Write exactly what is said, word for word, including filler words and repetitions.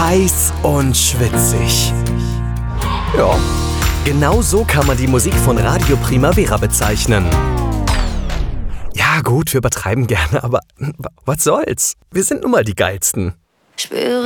heiß und schwitzig. Ja, genau so kann man die Musik von Radio Primavera bezeichnen. Ja gut, wir übertreiben gerne, aber was soll's? Wir sind nun mal die Geilsten. Spüre